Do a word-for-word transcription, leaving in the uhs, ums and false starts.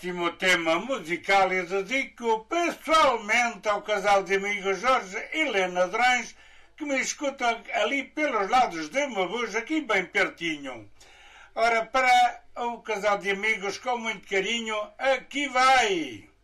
ótimo tema musical e dedico pessoalmente ao casal de amigos Jorge e Helena Durães, que me escutam ali pelos lados de Mabus, aqui bem pertinho. Ora, para o casal de amigos, com muito carinho, aqui vai!